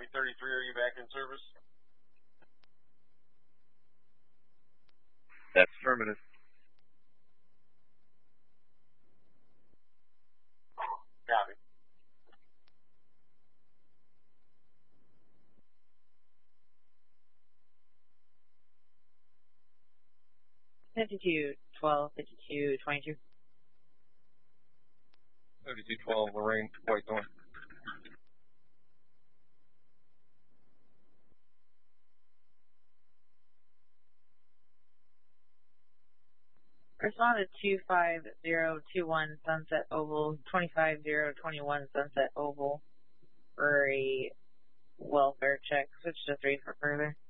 Copy 33, are you back in service? That's affirmative. Copy. $52, 12, $52, 22. 3212, Lorraine, White North. Respond to 25021 Sunset Oval, 25021 Sunset Oval for a welfare check. Switch to 3 for further.